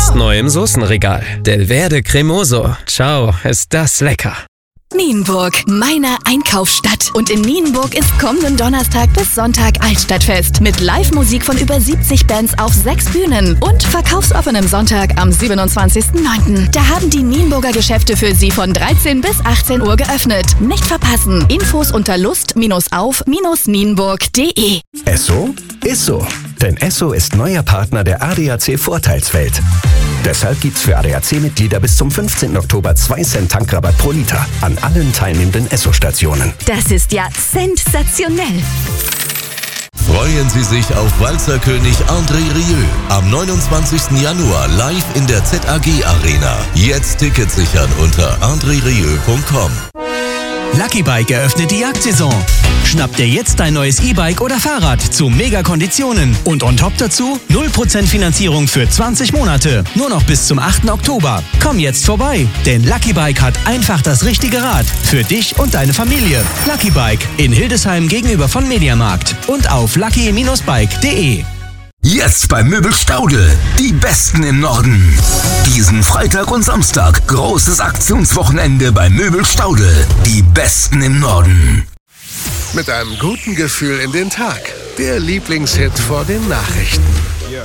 Jetzt neu im Soßenregal. Del Verde Cremoso. Ciao, ist das lecker. Nienburg, meine Einkaufsstadt. Und in Nienburg ist kommenden Donnerstag bis Sonntag Altstadtfest mit Live-Musik von über 70 Bands auf 6 Bühnen und verkaufsoffenem Sonntag am 27.09. Da haben die Nienburger Geschäfte für Sie von 13 bis 18 Uhr geöffnet. Nicht verpassen. Infos unter lust-auf-nienburg.de. Esso ist so. Denn Esso ist neuer Partner der ADAC Vorteilswelt. Deshalb gibt's für ADAC-Mitglieder bis zum 15. Oktober 2 Cent Tankrabatt pro Liter an allen teilnehmenden Esso-Stationen. Das ist ja sensationell. Freuen Sie sich auf Walzerkönig André Rieu am 29. Januar live in der ZAG Arena. Jetzt Tickets sichern unter andrerieu.com. Lucky Bike eröffnet die Jagdsaison. Schnapp dir jetzt dein neues E-Bike oder Fahrrad zu Mega-Konditionen. Und on top dazu 0% Finanzierung für 20 Monate. Nur noch bis zum 8. Oktober. Komm jetzt vorbei, denn Lucky Bike hat einfach das richtige Rad. Für dich und deine Familie. Lucky Bike in Hildesheim gegenüber von Mediamarkt. Und auf lucky-bike.de. Jetzt bei Möbel Staudel. Die Besten im Norden. Diesen Freitag und Samstag großes Aktionswochenende bei Möbel Staudel. Die Besten im Norden. Mit einem guten Gefühl in den Tag. Der Lieblingshit vor den Nachrichten.